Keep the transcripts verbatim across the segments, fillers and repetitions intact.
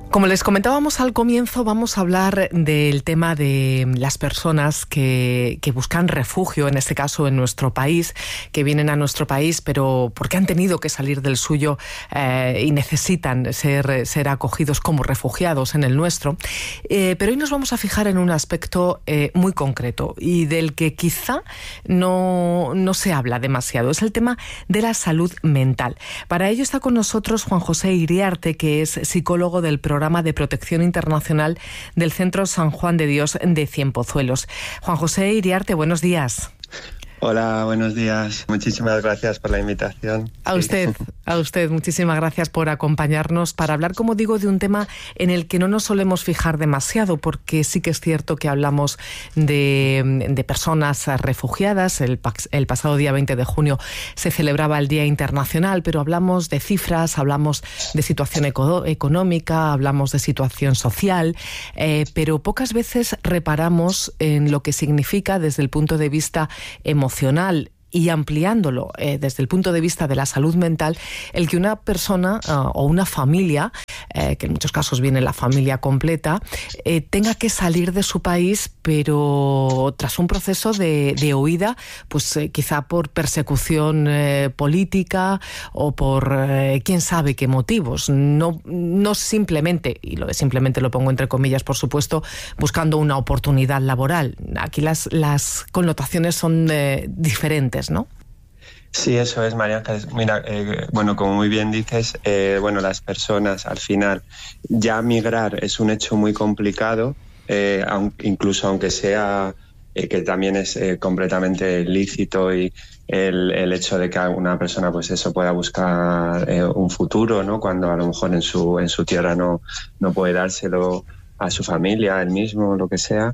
Como les comentábamos al comienzo, vamos a hablar del tema de las personas que, que buscan refugio, en este caso en nuestro país, que vienen a nuestro país, pero porque han tenido que salir del suyo eh, y necesitan ser, ser acogidos como refugiados en el nuestro. Eh, pero hoy nos vamos a fijar en un aspecto eh, muy concreto y del que quizá no, no se habla demasiado. Es el tema de la salud mental. Para ello está con nosotros Juan José Iriarte, que es psicólogo del programa de Protección Internacional del Centro San Juan de Dios de Cienpozuelos. Juan José Iriarte, buenos días. Hola, buenos días. Muchísimas gracias por la invitación. A usted, a usted, muchísimas gracias por acompañarnos para hablar, como digo, de un tema en el que no nos solemos fijar demasiado, porque sí que es cierto que hablamos de, de personas refugiadas. El, el pasado día veinte de junio se celebraba el Día Internacional, pero hablamos de cifras, hablamos de situación eco- económica, hablamos de situación social, eh, pero pocas veces reparamos en lo que significa desde el punto de vista emocional emocional y ampliándolo eh, desde el punto de vista de la salud mental, el que una persona uh, o una familia, eh, que en muchos casos viene la familia completa, eh, tenga que salir de su país, pero tras un proceso de, de huida, pues eh, quizá por persecución eh, política o por eh, quién sabe qué motivos. No, no simplemente, y lo de simplemente lo pongo entre comillas, por supuesto, buscando una oportunidad laboral. Aquí las, las connotaciones son eh, diferentes, ¿no? Sí, eso es, María Ángeles. Mira, eh, bueno, como muy bien dices, eh, bueno, las personas al final, ya migrar es un hecho muy complicado, eh, aunque, incluso aunque sea eh, que también es eh, completamente lícito y el, el hecho de que una persona, pues eso, pueda buscar eh, un futuro, ¿no? Cuando a lo mejor en su en su tierra no no puede dárselo a su familia, a él mismo, lo que sea.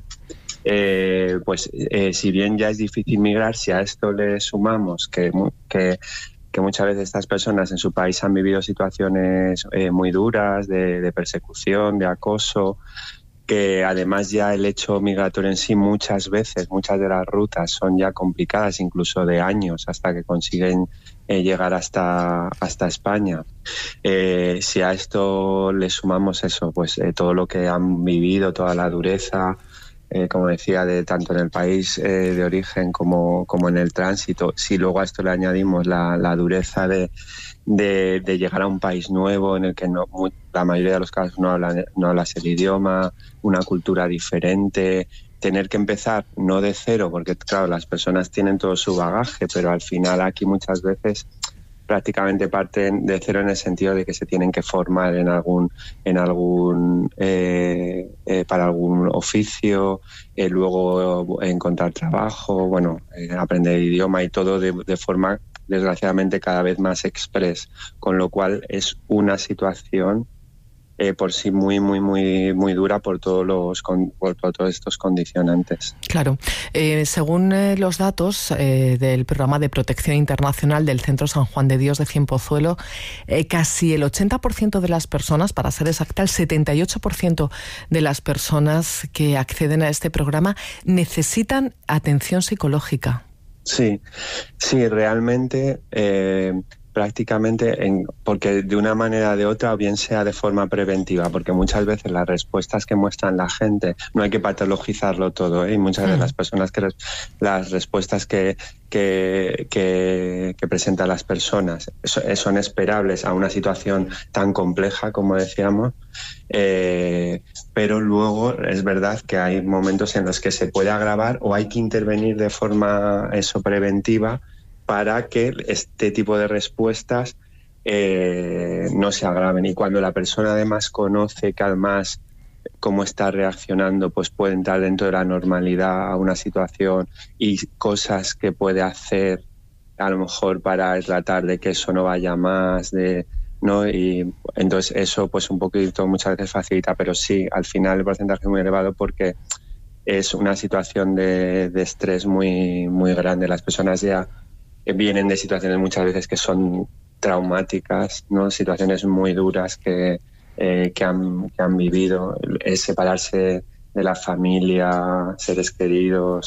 Eh, pues eh, si bien ya es difícil migrar, si a esto le sumamos que, que, que muchas veces estas personas en su país han vivido situaciones eh, muy duras de, de persecución, de acoso, que además ya el hecho migratorio en sí muchas veces, muchas de las rutas son ya complicadas, incluso de años hasta que consiguen eh, llegar hasta, hasta España. Eh, si a esto le sumamos eso, pues eh, todo lo que han vivido, toda la dureza, Eh, como decía, de tanto en el país eh, de origen como, como en el tránsito. Si luego a esto le añadimos la, la dureza de, de, de llegar a un país nuevo en el que no, muy, la mayoría de los casos no hablan, no hablas el idioma, una cultura diferente, tener que empezar no de cero, porque claro, las personas tienen todo su bagaje, pero al final aquí muchas veces prácticamente parten de cero en el sentido de que se tienen que formar en algún en algún eh, eh, para algún oficio, eh, luego encontrar trabajo, bueno, eh, aprender idioma y todo de, de forma desgraciadamente cada vez más express, con lo cual es una situación Eh, por sí muy muy muy muy dura por todos los con, por, por todos estos condicionantes. Claro, eh, según eh, los datos eh, del programa de Protección Internacional del Centro San Juan de Dios de Cienpozuelo, eh, casi el ochenta por ciento de las personas, para ser exacta, el setenta y ocho por ciento de las personas que acceden a este programa necesitan atención psicológica. Sí, sí, realmente. Eh, prácticamente, en, porque de una manera o de otra, o bien sea de forma preventiva, porque muchas veces las respuestas que muestran la gente, no hay que patologizarlo todo, ¿eh? Y muchas mm. de las personas que las respuestas que, que, que, que presentan las personas son esperables a una situación tan compleja, como decíamos, eh, pero luego es verdad que hay momentos en los que se puede agravar o hay que intervenir de forma eso preventiva para que este tipo de respuestas eh, no se agraven. Y cuando la persona además conoce que además cómo está reaccionando, pues puede entrar dentro de la normalidad a una situación y cosas que puede hacer a lo mejor para tratar de que eso no vaya más, de ¿no? Y entonces eso pues un poquito muchas veces facilita, pero sí, al final el porcentaje es muy elevado porque es una situación de, de estrés muy, muy grande. Las personas ya vienen de situaciones muchas veces que son traumáticas, ¿no? Situaciones muy duras que, eh, que, han, que han vivido, es separarse de la familia, seres queridos,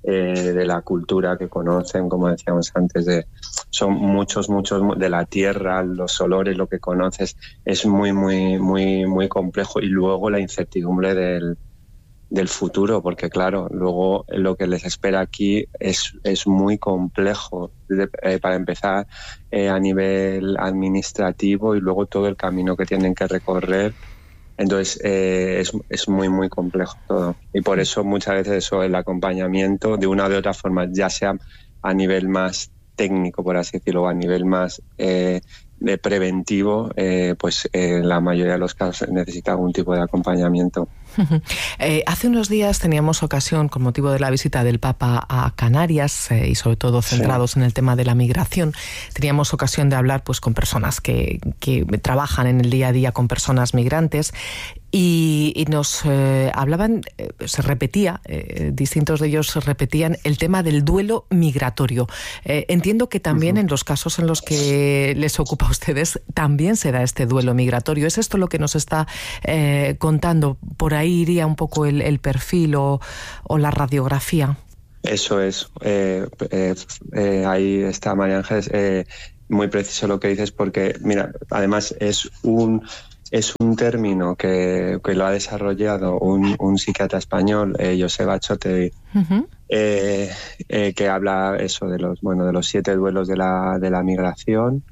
eh, de la cultura que conocen, como decíamos antes, de, son muchos, muchos de la tierra, los olores, lo que conoces, es muy, muy, muy, muy complejo. Y luego la incertidumbre del, del futuro, porque claro, luego lo que les espera aquí es, es muy complejo, de, eh, para empezar eh, a nivel administrativo y luego todo el camino que tienen que recorrer. Entonces eh, es, es muy muy complejo todo, y por eso muchas veces eso, el acompañamiento de una o de otra forma, ya sea a nivel más técnico, por así decirlo, o a nivel más eh, de preventivo, eh, pues eh, en la mayoría de los casos necesita algún tipo de acompañamiento. Eh, hace unos días teníamos ocasión, con motivo de la visita del Papa a Canarias, eh, y sobre todo centrados sí. en el tema de la migración, teníamos ocasión de hablar pues con personas que, que trabajan en el día a día con personas migrantes, y, y nos eh, hablaban, eh, se repetía, eh, distintos de ellos repetían el tema del duelo migratorio. Eh, entiendo que también uh-huh. en los casos en los que les ocupa a ustedes también se da este duelo migratorio. ¿Es esto lo que nos está eh, contando? Por ahí iría un poco el, el perfil o, o la radiografía. Eso es. Eh, eh, eh, ahí está, María Ángeles. Eh, muy preciso lo que dices, porque, mira, además es un... Es un término que, que lo ha desarrollado un, un psiquiatra español, eh, Joseba Chote, uh-huh. eh, eh, que habla eso de los bueno de los siete duelos de la de la migración,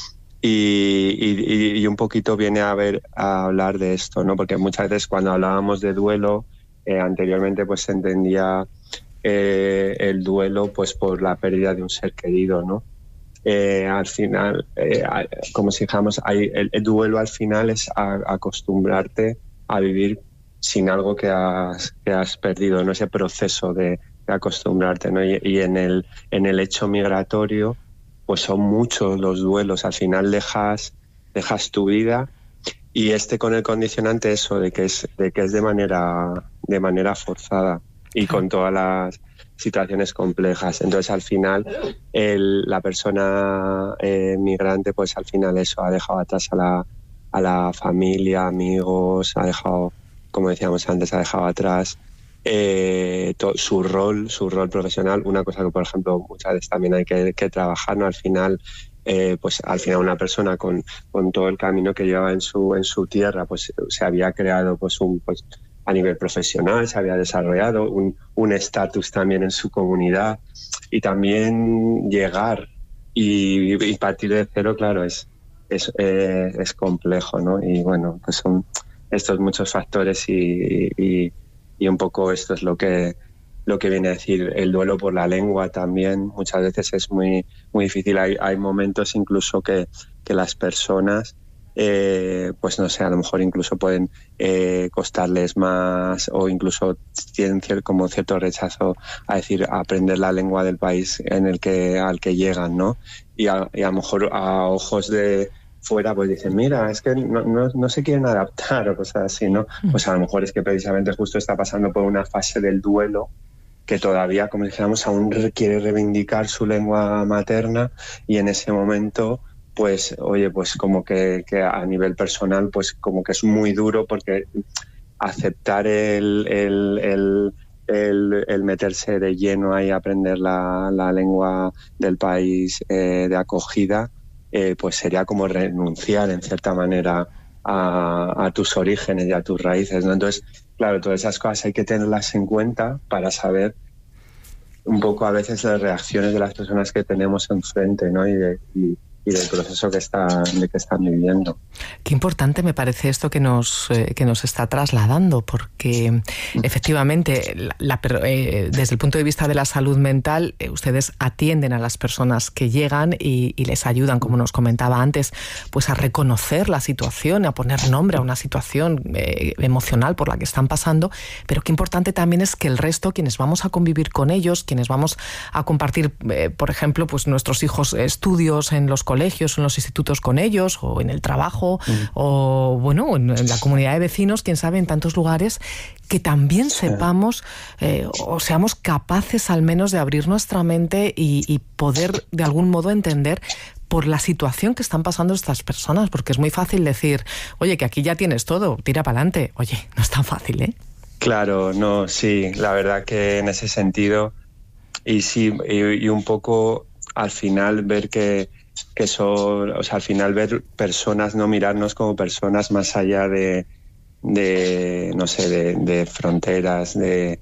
y, y, y un poquito viene a ver a hablar de esto, ¿no? Porque muchas veces cuando hablábamos de duelo eh, anteriormente, pues se entendía eh, el duelo pues por la pérdida de un ser querido, ¿no? Eh, al final, eh, como si dijéramos, hay, el, el duelo al final es a, a acostumbrarte a vivir sin algo que has, que has perdido, ¿no? Ese proceso de, de acostumbrarte, ¿no? Y, y en el en el hecho migratorio, pues son muchos los duelos. Al final dejas dejas tu vida, y este con el condicionante eso de que es de que es de manera de manera forzada y con todas las situaciones complejas. Entonces al final el, la persona eh, migrante pues al final eso ha dejado atrás a la, a la familia, amigos, ha dejado, como decíamos antes, ha dejado atrás eh, to, su rol, su rol profesional, una cosa que por ejemplo muchas veces también hay que, que trabajar, ¿no? Al final eh, pues al final una persona con, con todo el camino que llevaba en su, en su tierra, pues se había creado pues un pues a nivel profesional, se había desarrollado un estatus también en su comunidad, y también llegar y, y partir de cero, claro, es es, eh, es complejo, ¿no? Y bueno, pues son estos muchos factores, y, y, y un poco esto es lo que lo que viene a decir el duelo por la lengua también. Muchas veces es muy muy difícil. Hay, hay momentos incluso que, que las personas Eh, pues no sé, a lo mejor incluso pueden eh, costarles más, o incluso tienen cier- como cierto rechazo a decir, a aprender la lengua del país en el que al que llegan, ¿no? Y a, y a lo mejor a ojos de fuera pues dicen, mira, es que no, no, no se quieren adaptar o cosas así, ¿no? Pues a lo mejor es que precisamente justo está pasando por una fase del duelo que todavía, como dijéramos, aún quiere reivindicar su lengua materna, y en ese momento pues oye, pues como que, que a nivel personal pues como que es muy duro, porque aceptar el, el, el, el, el meterse de lleno ahí a aprender la, la lengua del país eh, de acogida, eh, pues sería como renunciar en cierta manera a, a tus orígenes y a tus raíces, ¿no? Entonces, claro, todas esas cosas hay que tenerlas en cuenta para saber un poco a veces las reacciones de las personas que tenemos enfrente, ¿no? Y, de, y y del proceso que están, de que están viviendo. Qué importante me parece esto que nos, eh, que nos está trasladando, porque efectivamente, la, la, eh, desde el punto de vista de la salud mental, eh, ustedes atienden a las personas que llegan y, y les ayudan, como nos comentaba antes, pues a reconocer la situación, a poner nombre a una situación eh, emocional por la que están pasando, pero qué importante también es que el resto, quienes vamos a convivir con ellos, quienes vamos a compartir, eh, por ejemplo, pues nuestros hijos estudios en los colegios, en los institutos con ellos, o en el trabajo, mm. o bueno, en, en la comunidad de vecinos, quién sabe, en tantos lugares, que también sí. sepamos eh, o seamos capaces al menos de abrir nuestra mente y, y poder de algún modo entender por la situación que están pasando estas personas, porque es muy fácil decir, oye, que aquí ya tienes todo, tira para adelante. Oye, no es tan fácil, ¿eh? Claro, no, sí, la verdad que en ese sentido y sí, y, y un poco al final ver que, que son, o sea, al final ver personas, no mirarnos como personas más allá de, de no sé, de, de fronteras, de,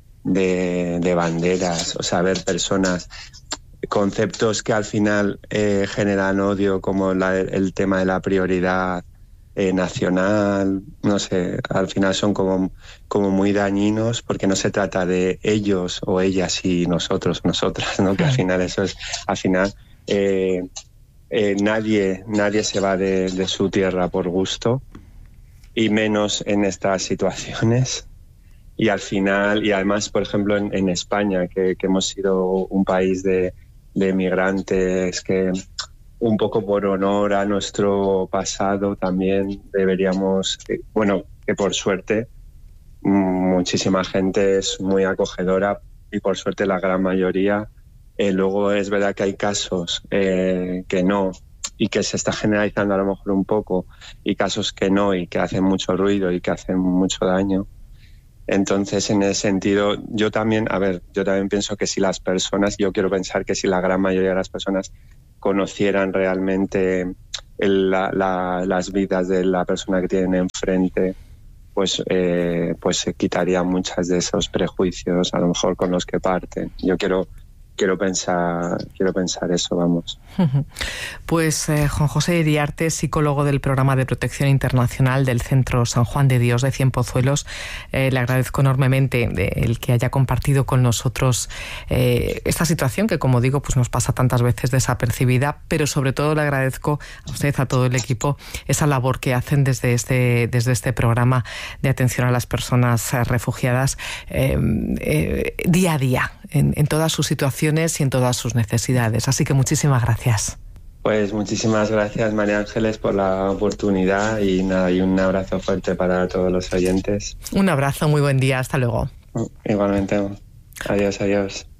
de, de banderas, o sea, ver personas, conceptos que al final eh, generan odio, como la, el tema de la prioridad eh, nacional, no sé, al final son como, como muy dañinos, porque no se trata de ellos o ellas y nosotros, nosotras, ¿no? Que al final eso es, al final eh, eh, nadie, nadie se va de, de su tierra por gusto, y menos en estas situaciones. Y al final, y además, por ejemplo, en, en España, que, que hemos sido un país de, de migrantes, que un poco por honor a nuestro pasado también deberíamos, bueno, que por suerte muchísima gente es muy acogedora, y por suerte la gran mayoría. Eh, luego es verdad que hay casos eh, que no, y que se está generalizando a lo mejor un poco, y casos que no, y que hacen mucho ruido y que hacen mucho daño. Entonces, en ese sentido, yo también, a ver, yo también pienso que si las personas, yo quiero pensar que si la gran mayoría de las personas conocieran realmente el, la, la, las vidas de la persona que tienen enfrente, pues, eh, pues se quitarían muchas de esos prejuicios, a lo mejor con los que parten. Yo quiero Quiero pensar, quiero pensar eso, vamos. Pues eh, Juan José Iriarte, psicólogo del Programa de Protección Internacional del Centro San Juan de Dios de Cienpozuelos, eh, le agradezco enormemente el que haya compartido con nosotros eh, esta situación que, como digo, pues nos pasa tantas veces desapercibida, pero sobre todo le agradezco a usted, a todo el equipo, esa labor que hacen desde este, desde este programa de atención a las personas refugiadas eh, eh, día a día, en, en todas sus situaciones y en todas sus necesidades. Así que muchísimas gracias. Pues muchísimas gracias, María Ángeles, por la oportunidad, y nada, y un abrazo fuerte para todos los oyentes. Un abrazo, muy buen día, hasta luego. Igualmente. Adiós, adiós.